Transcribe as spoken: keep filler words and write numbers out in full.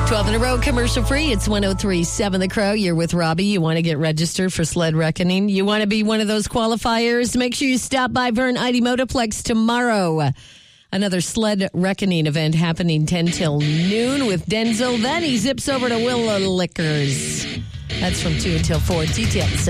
twelve in a row, commercial free. It's one oh three point seven The Crow. You're with Robbie. You want to get registered for Sled Reckoning? You want to be one of those qualifiers? Make sure you stop by Vern I D Motorplex tomorrow. Another Sled Reckoning event happening ten till noon with Denzel. Then he zips over to Willa Liquors. That's from two until four. Details